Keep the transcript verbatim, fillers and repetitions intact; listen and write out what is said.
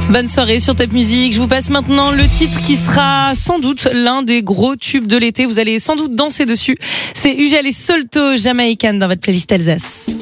Bonne soirée sur Top Music. Je vous passe maintenant le titre qui sera sans doute l'un des gros tubes de l'été. Vous allez sans doute danser dessus. C'est Ugel et Solto Jamaïcaine dans votre playlist Alsace.